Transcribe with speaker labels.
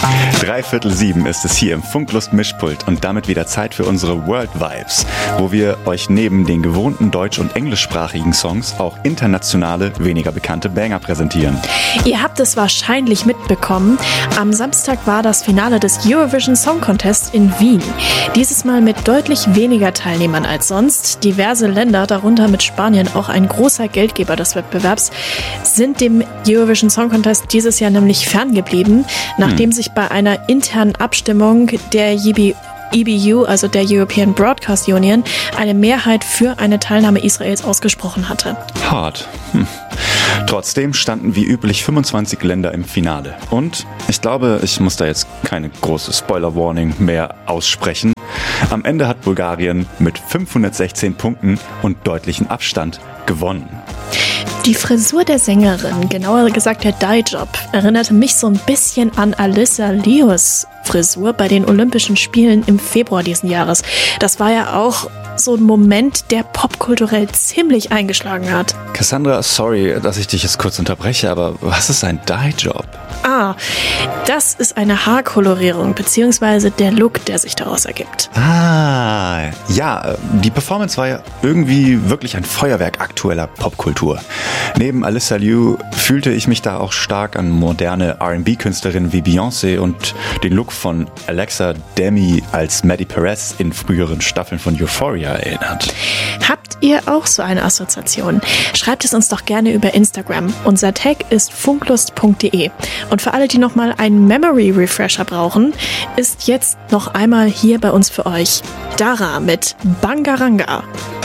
Speaker 1: 6:45 ist es hier im Funklust-Mischpult und damit wieder Zeit für unsere World Vibes, wo wir euch neben den gewohnten deutsch- und englischsprachigen Songs auch internationale, weniger bekannte Banger präsentieren.
Speaker 2: Ihr habt es wahrscheinlich mitbekommen. Am Samstag war das Finale des Eurovision Song Contest in Wien. Dieses Mal mit deutlich weniger Teilnehmern als sonst. Diverse Länder, darunter mit Spanien auch ein großer Geldgeber des Wettbewerbs, sind dem Eurovision Song Contest dieses Jahr nämlich ferngeblieben, nachdem sich bei einer internen Abstimmung der EBU, also der European Broadcast Union, eine Mehrheit für eine Teilnahme Israels ausgesprochen hatte.
Speaker 1: Hart. Trotzdem standen wie üblich 25 Länder im Finale. Und ich glaube, ich muss da jetzt keine große Spoiler-Warning mehr aussprechen. Am Ende hat Bulgarien mit 516 Punkten und deutlichen Abstand gewonnen.
Speaker 2: Die Frisur der Sängerin, genauer gesagt der Dye-Job, erinnerte mich so ein bisschen an Alyssa Leos Frisur bei den Olympischen Spielen im Februar diesen Jahres. Das war ja auch so ein Moment, der popkulturell ziemlich eingeschlagen hat.
Speaker 1: Cassandra, sorry, dass ich dich jetzt kurz unterbreche, aber was ist ein Dye-Job?
Speaker 2: Das ist eine Haarkolorierung, beziehungsweise der Look, der sich daraus ergibt.
Speaker 1: Ja, die Performance war ja irgendwie wirklich ein Feuerwerk aktueller Popkultur. Neben Alyssa Liu fühlte ich mich da auch stark an moderne R&B-Künstlerinnen wie Beyoncé und den Look von Alexa Demi als Maddie Perez in früheren Staffeln von Euphoria erinnert.
Speaker 2: Habt ihr auch so eine Assoziation? Schreibt es uns doch gerne über Instagram. Unser Tag ist funklust.de. Und für alle, die nochmal einen Memory Refresher brauchen, ist jetzt noch einmal hier bei uns für euch Dara mit Bangaranga.